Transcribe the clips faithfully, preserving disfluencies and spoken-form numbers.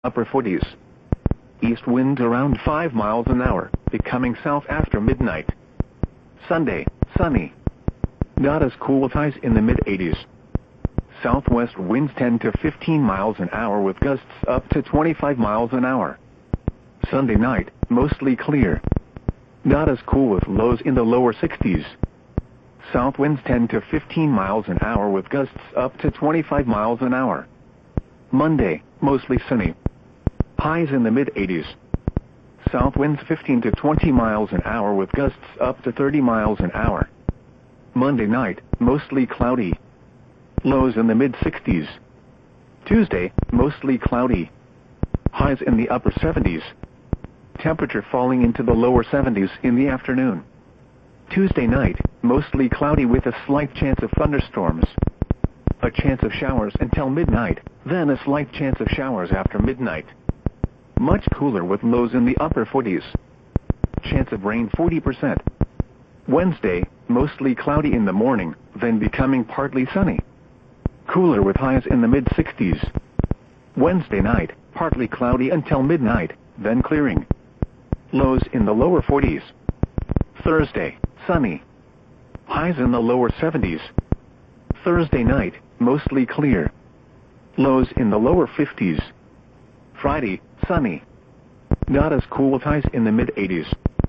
upper forties. East wind around five miles an hour, becoming south after midnight. Sunday, sunny. Not as cool with highs in the mid-eighties. Southwest winds ten to fifteen miles an hour with gusts up to twenty-five miles an hour. Sunday night, mostly clear. Not as cool with lows in the lower sixties. South winds ten to fifteen miles an hour with gusts up to twenty-five miles an hour. Monday, mostly sunny. Highs in the mid-eighties. South winds fifteen to twenty miles an hour with gusts up to thirty miles an hour. Monday night, mostly cloudy. Lows in the mid-sixties. Tuesday, mostly cloudy. Highs in the upper seventies. Temperature falling into the lower seventies in the afternoon. Tuesday night, mostly cloudy with a slight chance of thunderstorms. A chance of showers until midnight, then a slight chance of showers after midnight. Much cooler with lows in the upper forties. Chance of rain forty percent. Wednesday, mostly cloudy in the morning, then becoming partly sunny. Cooler with highs in the mid-sixties. Wednesday night, partly cloudy until midnight, then clearing. Lows in the lower forties. Thursday, sunny. Highs in the lower seventies. Thursday night, mostly clear. Lows in the lower fifties. Friday, sunny. Not as cool with highs in the mid-eighties.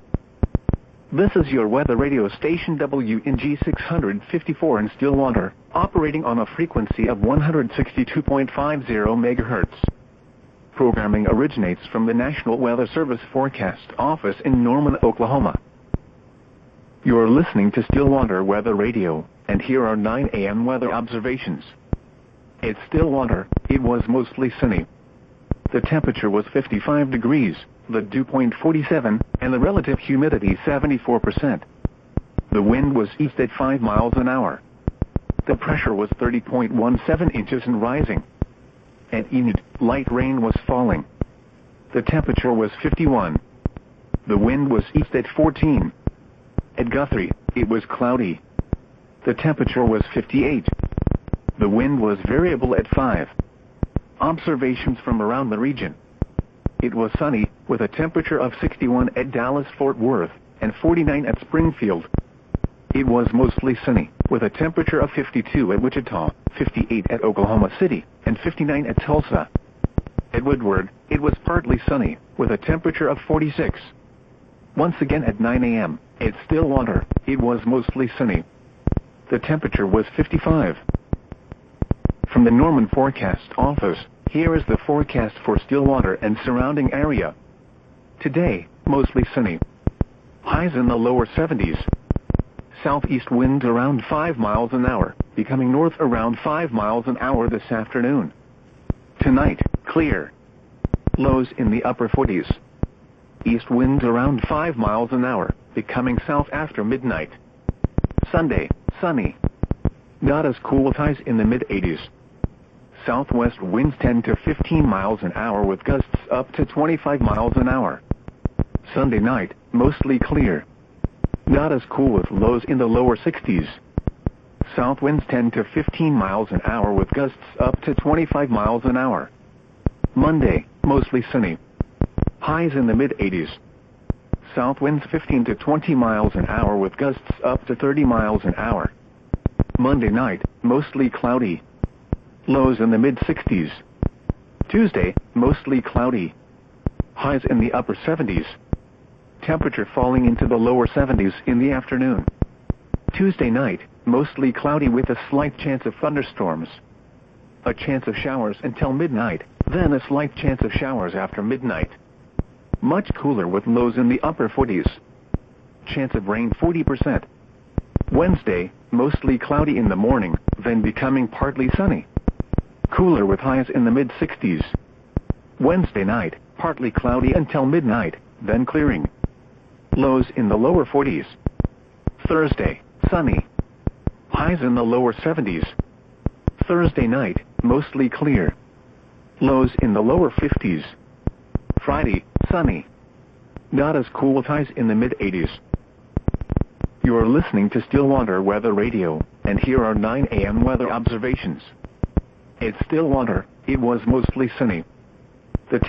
This is your weather radio station W N G six fifty-four in Stillwater, operating on a frequency of one hundred sixty-two point five zero megahertz. Programming originates from the National Weather Service Forecast Office in Norman, Oklahoma. You're listening to Stillwater Weather Radio, and here are nine A M weather observations. At Stillwater, it was mostly sunny. The temperature was fifty-five degrees, the dew point forty-seven, and the relative humidity seventy-four percent. The wind was east at five miles an hour. The pressure was thirty point one seven inches and rising. At Enid, light rain was falling. The temperature was fifty-one. The wind was east at fourteen. At Guthrie, it was cloudy. The temperature was fifty-eight. The wind was variable at five. Observations from around the region. It was sunny, with a temperature of sixty-one at Dallas-Fort Worth, and forty-nine at Springfield. It was mostly sunny, with a temperature of fifty-two at Wichita, fifty-eight at Oklahoma City, and fifty-nine at Tulsa. At Woodward, it was partly sunny, with a temperature of forty-six. Once again at nine A M, at Stillwater, it was mostly sunny. The temperature was fifty-five. From the Norman Forecast Office, here is the forecast for Stillwater and surrounding area. Today, mostly sunny. Highs in the lower seventies. Southeast wind around five miles an hour, becoming north around five miles an hour this afternoon. Tonight, clear. Lows in the upper forties. East wind around five miles an hour, becoming south after midnight. Sunday, sunny. Not as cool with highs in the mid-eighties. Southwest winds ten to fifteen miles an hour with gusts up to twenty-five miles an hour. Sunday night, mostly clear. Not as cool with lows in the lower sixties. South winds ten to fifteen miles an hour with gusts up to twenty-five miles an hour. Monday, mostly sunny. Highs in the mid-eighties. South winds fifteen to twenty miles an hour with gusts up to thirty miles an hour. Monday night, mostly cloudy. Lows in the mid-sixties. Tuesday, mostly cloudy. Highs in the upper seventies. Temperature falling into the lower seventies in the afternoon. Tuesday night, mostly cloudy with a slight chance of thunderstorms. A chance of showers until midnight, then a slight chance of showers after midnight. Much cooler with lows in the upper forties. Chance of rain forty percent. Wednesday, mostly cloudy in the morning, then becoming partly sunny. Cooler with highs in the mid-sixties. Wednesday night, partly cloudy until midnight, then clearing. Lows in the lower forties. Thursday, sunny. Highs in the lower seventies. Thursday night, mostly clear. Lows in the lower fifties. Friday, sunny. Not as cool with highs in the mid-eighties. You are listening to Stillwater Weather Radio, and here are nine A M weather observations. At Stillwater, it was mostly sunny.